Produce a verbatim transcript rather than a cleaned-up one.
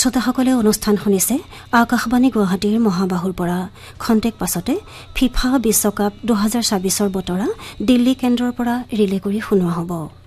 শ্ৰোতাসকলে অনুষ্ঠান শুনিছে আকাশবাণী গুৱাহাটীৰ মহাবাহুৰ পৰা খন্তেক পাছতে ফিফা বিশ্বকাপ দুহেজাৰ ছাব্বিছৰ বতৰা দিল্লী কেন্দ্ৰৰ পৰা ৰিলে কৰি শুনোৱা হ'ব।